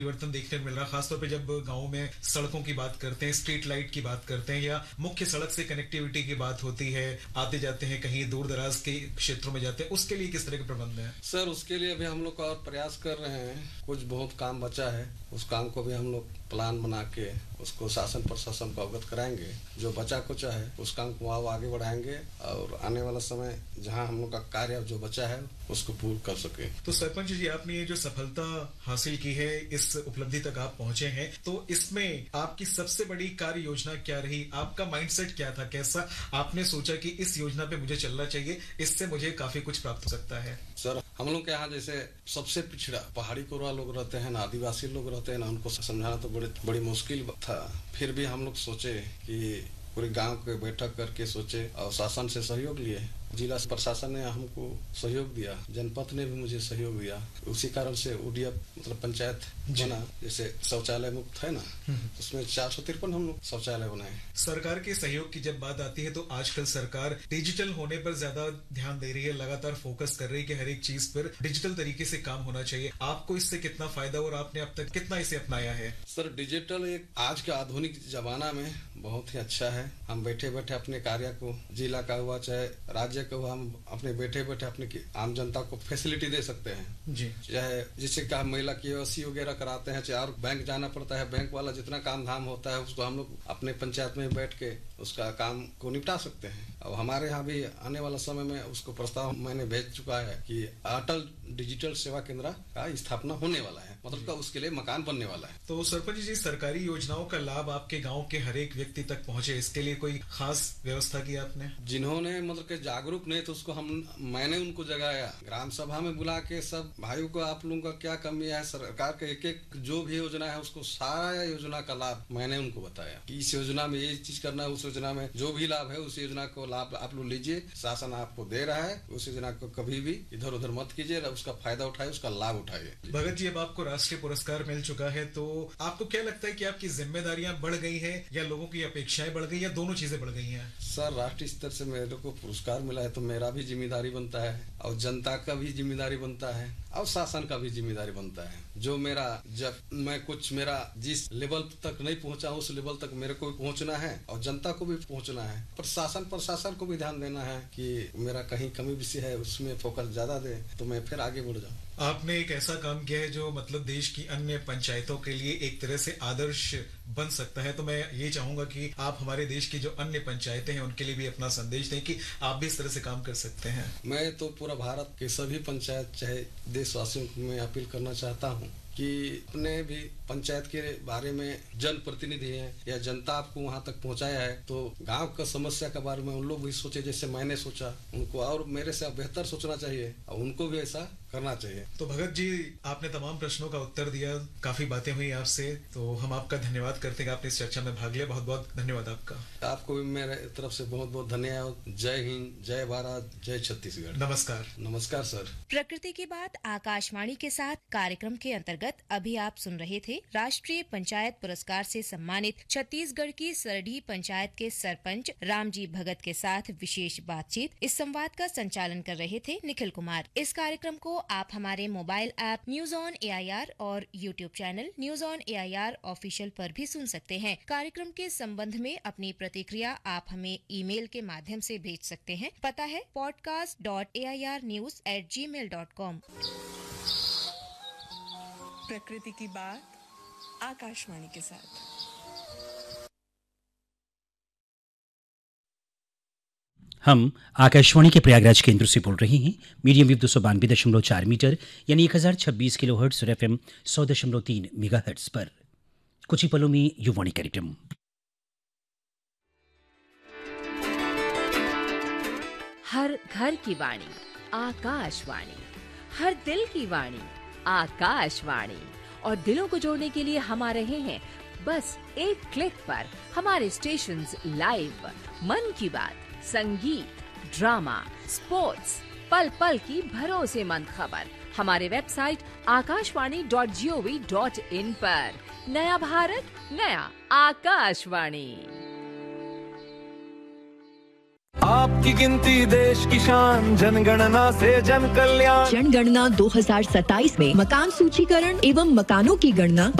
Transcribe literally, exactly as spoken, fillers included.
परिवर्तन देखने को मिल रहा है, खासतौर पे जब गाँव में सड़कों की बात करते हैं, स्ट्रीट लाइट की बात करते हैं या मुख्य सड़क से कनेक्टिविटी की बात होती है, आते जाते हैं कहीं दूर दराज के क्षेत्रों में जाते हैं, उसके लिए किस तरह के प्रबंध है? सर उसके लिए अभी हम लोग और प्रयास कर रहे हैं, कुछ बहुत काम बचा है, उस काम को भी हम लोग प्लान बना के उसको शासन प्रशासन को अवगत कराएंगे। जो बचा कुचा है उस काम को और आगे बढ़ाएंगे और आने वाला समय जहां हम लोग का कार्य जो बचा है उसको पूर्ण कर सके। तो सरपंच जी, आपने ये जो सफलता हासिल की है, इस उपलब्धि तक आप पहुंचे हैं, तो इसमें आपकी सबसे बड़ी कार्य योजना क्या रही? आपका माइंडसेट क्या था? कैसा आपने सोचा कि इस योजना पे मुझे चलना चाहिए, इससे मुझे काफी कुछ प्राप्त हो सकता है? सर हम लोग के यहाँ जैसे सबसे पिछड़ा पहाड़ी कोरवा लोग रहते हैं ना, आदिवासी लोग रहते हैं ना, उनको समझाना तो बड़ी बड़ी मुश्किल था। फिर भी हम लोग सोचे कि पूरे गांव के बैठक करके सोचे और शासन से सहयोग लिए। जिला प्रशासन ने हमको सहयोग दिया, जनपद ने भी मुझे सहयोग दिया। उसी कारण से उडिया मतलब पंचायत बना। जैसे शौचालय मुक्त है ना, उसमें चार सौ तिरपन हम लोग शौचालय बनाए। सरकार के सहयोग की जब बात आती है तो आजकल सरकार डिजिटल होने पर ज्यादा ध्यान दे रही है, लगातार फोकस कर रही है कि हर एक चीज पर डिजिटल तरीके से काम होना चाहिए। आपको इससे कितना फायदा और आपने अब तक कितना इसे अपनाया है? सर डिजिटल एक आज के आधुनिक जमाना में बहुत ही अच्छा है। हम बैठे बैठे अपने कार्य को, जिला का हुआ चाहे राज्य का हुआ, हम अपने बैठे बैठे अपने आम जनता को फैसिलिटी दे सकते हैं जी। चाहे जिससे का महिला केवाईसी वगैरह कराते हैं, चाहे और बैंक जाना पड़ता है, बैंक वाला जितना काम धाम होता है उसको हम लोग अपने पंचायत में बैठ के उसका काम को निपटा सकते हैं। और हमारे यहाँ भी आने वाला समय में उसको प्रस्ताव मैंने भेज चुका है कि अटल डिजिटल सेवा केंद्र का स्थापना होने वाला है, मतलब का उसके लिए मकान बनने वाला है। तो सरपंच जी, सरकारी योजनाओं का लाभ आपके गांव के हर एक व्यक्ति तक पहुंचे, इसके लिए कोई खास व्यवस्था की आपने? जिन्होंने मतलब के जागरूक नहीं तो उसको हम मैंने उनको जगाया, ग्राम सभा में बुला के सब भाइयों को आप लोगों का क्या कमी है, सरकार के एक एक जो भी योजना है उसको सारा योजना का लाभ मैंने उनको बताया कि इस योजना में ये चीज करना है, उस योजना में जो भी लाभ है उस योजना को लाभ आप लोग लीजिए, शासन आपको दे रहा है, उस योजना को कभी भी इधर उधर मत कीजिए, उसका फायदा उठाए, उसका लाभ उठाइए। भगत जी, अब आपको राष्ट्रीय पुरस्कार मिल चुका है, तो आपको क्या लगता है कि आपकी जिम्मेदारियां बढ़ गई है या लोगों की अपेक्षाएं बढ़ गई या दोनों चीजें बढ़ गई हैं? सर राष्ट्रीय स्तर से मेरे को पुरस्कार मिला है तो मेरा भी जिम्मेदारी बनता है और जनता का भी जिम्मेदारी बनता है और शासन का भी जिम्मेदारी बनता है। जो मेरा जब मैं कुछ मेरा जिस लेवल तक नहीं पहुंचा उस लेवल तक मेरे को भी पहुंचना है और जनता को भी पहुंचना है। प्रशासन प्रशासन को भी ध्यान देना है कि मेरा कहीं कमी विषय है उसमें फोकस ज्यादा दे तो मैं फिर आगे बढ़ जाऊँ। आपने एक ऐसा काम किया है जो मतलब देश की अन्य पंचायतों के लिए एक तरह से आदर्श बन सकता है, तो मैं ये चाहूंगा कि आप हमारे देश की जो अन्य पंचायतें हैं उनके लिए भी अपना संदेश दें कि आप भी इस तरह से काम कर सकते हैं। मैं तो पूरा भारत के सभी पंचायत चाहे देशवासियों को मैं अपील करना चाहता हूँ कि अपने भी पंचायत के बारे में जनप्रतिनिधि है या जनता आपको वहां तक पहुंचाया है तो गांव का समस्या के बारे में उन लोग भी सोचे जैसे मैंने सोचा, उनको और मेरे से बेहतर सोचना चाहिए और उनको भी ऐसा करना चाहिए। तो भगत जी, आपने तमाम प्रश्नों का उत्तर दिया, काफी बातें हुई आपसे, तो हम आपका धन्यवाद करते हैं, आपने इस चर्चा में भाग लिया, बहुत बहुत धन्यवाद आपका। आपको भी मेरे तरफ से बहुत बहुत धन्यवाद। जय हिंद, जय भारत, जय छत्तीसगढ़। नमस्कार। नमस्कार सर। प्रकृति की बात आकाशवाणी के साथ कार्यक्रम के अंतर्गत अभी आप सुन रहे थे राष्ट्रीय पंचायत पुरस्कार से सम्मानित छत्तीसगढ़ की सरडी पंचायत के सरपंच रामजी भगत के साथ विशेष बातचीत। इस संवाद का संचालन कर रहे थे निखिल कुमार। इस कार्यक्रम को आप हमारे mobile app news on A I R और YouTube channel news on A I R official पर भी सुन सकते हैं। कार्यक्रम के संबंध में अपनी प्रतिक्रिया आप हमें ईमेल के माध्यम से भेज सकते हैं। पता है podcast dot A I R news at ji mail dot com. प्रकृति की बात आकाशवाणी के साथ। हम आकाशवाणी के प्रयागराज केंद्र से बोल रहे हैं। मीडियम वेव दो सौ बानवे दशमलव चार मीटर यानी एक हजार छब्बीस किलो हर्ट्स और एफ एम सौ दशमलव तीन मेगा हर्ट्स पर। कुछ ही पलों में युवाणी कार्यक्रम। हर घर की वाणी आकाशवाणी, हर दिल की वाणी आकाशवाणी, और दिलों को जोड़ने के लिए हम आ रहे हैं बस एक क्लिक पर। हमारे स्टेशंस लाइव, मन की बात, संगीत, ड्रामा, स्पोर्ट्स, पल पल की भरोसेमंद खबर हमारे website Akashvani dot G O V dot in पर। नया भारत, नया आकाशवाणी। आपकी गिनती देश की शान, जनगणना से जन कल्याण। जनगणना दो हजार सत्ताईस में मकान सूचीकरण एवं मकानों की गणना